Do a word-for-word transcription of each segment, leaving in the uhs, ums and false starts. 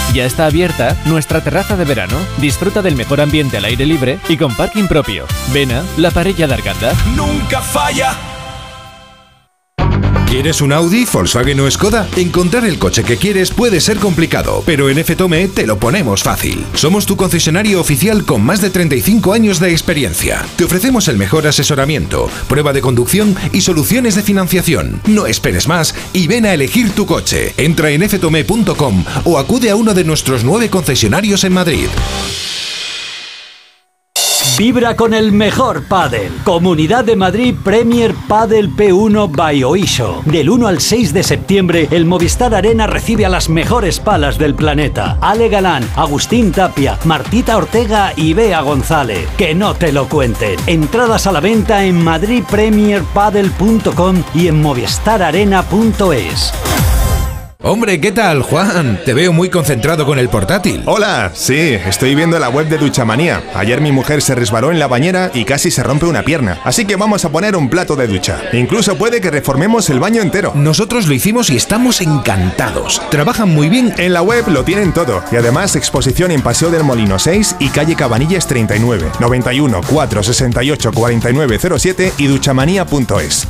Ya está abierta nuestra terraza de verano. Disfruta del mejor ambiente al aire libre y con parking propio. Vena, la parella de Arganda. ¡Nunca falla! ¿Quieres un Audi, Volkswagen o Skoda? Encontrar el coche que quieres puede ser complicado, pero en F Tome te lo ponemos fácil. Somos tu concesionario oficial con más de treinta y cinco años de experiencia. Te ofrecemos el mejor asesoramiento, prueba de conducción y soluciones de financiación. No esperes más y ven a elegir tu coche. Entra en f tome punto com o acude a uno de nuestros nueve concesionarios en Madrid. Vibra con el mejor pádel. Comunidad de Madrid Premier Padel P uno by Oisho. Del uno al seis de septiembre, el Movistar Arena recibe a las mejores palas del planeta. Ale Galán, Agustín Tapia, Martita Ortega y Bea González. Que no te lo cuenten. Entradas a la venta en madrid premier padel punto com y en movistar arena punto es. Hombre, ¿qué tal, Juan? Te veo muy concentrado con el portátil. Hola, sí, estoy viendo la web de Duchamanía. Ayer mi mujer se resbaló en la bañera y casi se rompe una pierna. Así que vamos a poner un plato de ducha. Incluso puede que reformemos el baño entero. Nosotros lo hicimos y estamos encantados. Trabajan muy bien. En la web lo tienen todo. Y además exposición en Paseo del Molino seis y calle Cabanillas treinta y nueve, noventa y uno, cuatro sesenta y ocho, cuarenta y nueve cero siete y duchamanía punto es.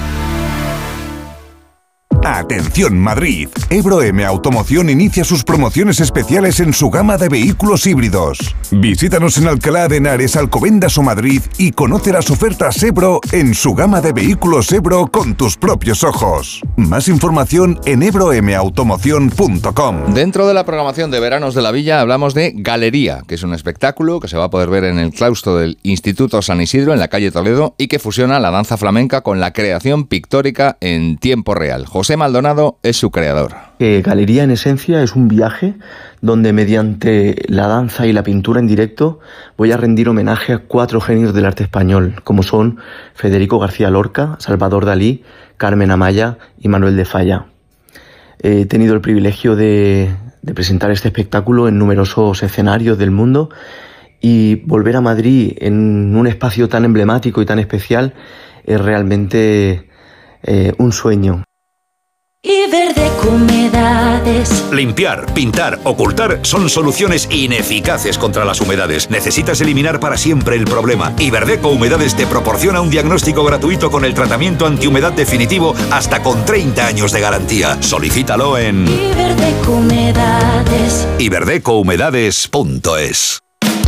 Atención Madrid, Ebro M Automoción inicia sus promociones especiales en su gama de vehículos híbridos. Visítanos en Alcalá de Henares, Alcobendas o Madrid y conoce las ofertas Ebro en su gama de vehículos Ebro con tus propios ojos. Más información en ebro m automoción punto com. Dentro de la programación de Veranos de la Villa hablamos de Galería, que es un espectáculo que se va a poder ver en el claustro del Instituto San Isidro en la calle Toledo y que fusiona la danza flamenca con la creación pictórica en tiempo real. José Maldonado es su creador. Eh, Galería en esencia es un viaje donde mediante la danza y la pintura en directo voy a rendir homenaje a cuatro genios del arte español, como son Federico García Lorca, Salvador Dalí, Carmen Amaya y Manuel de Falla. He tenido el privilegio de, de presentar este espectáculo en numerosos escenarios del mundo y volver a Madrid en un espacio tan emblemático y tan especial es realmente eh, un sueño. Iberdeco Humedades. Limpiar, pintar, ocultar son soluciones ineficaces contra las humedades. Necesitas eliminar para siempre el problema. Iberdeco Humedades te proporciona un diagnóstico gratuito con el tratamiento antihumedad definitivo hasta con treinta años de garantía. Solicítalo en Iberdeco Humedades. iberdeco humedades punto es.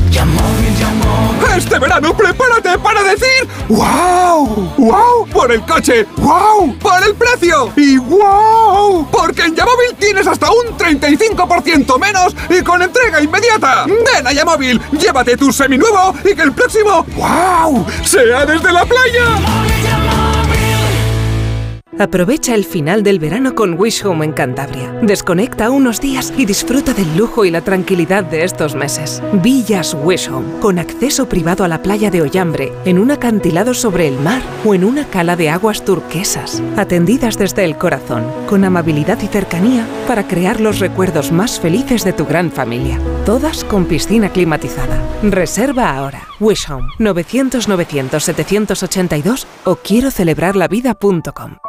Este verano prepárate para decir ¡wow! ¡Wow! Por el coche, ¡wow! Por el precio y ¡wow! Porque en Yamóvil tienes hasta un treinta y cinco por ciento menos y con entrega inmediata. Ven a Yamóvil, llévate tu seminuevo y que el próximo ¡wow! sea desde la playa. Aprovecha el final del verano con Wish Home en Cantabria. Desconecta unos días y disfruta del lujo y la tranquilidad de estos meses. Villas Wish Home, con acceso privado a la playa de Ollambre, en un acantilado sobre el mar o en una cala de aguas turquesas. Atendidas desde el corazón, con amabilidad y cercanía para crear los recuerdos más felices de tu gran familia. Todas con piscina climatizada. Reserva ahora. Wish Home, novecientos novecientos setecientos ochenta y dos o quiero celebrar la vida punto com.